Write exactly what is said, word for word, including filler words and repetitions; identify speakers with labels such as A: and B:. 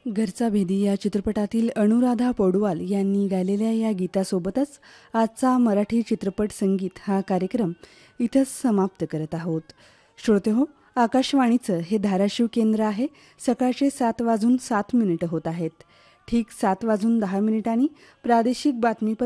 A: घरचा भेदी या चित्रपटातील अनुराधा पौडवाल यांनी गायलेल्या या गीतासोबतच आजचा मराठी चित्रपट संगीत हा कार्यक्रम इथंच समाप्त करत आहोत. श्रोते हो, आकाशवाणीचं हे धाराशिव केंद्र आहे. सकाळचे सात वाजून सात मिनिटं होत आहेत. ठीक सात वाजून दहा मिनिटांनी प्रादेशिक बातमीपत्र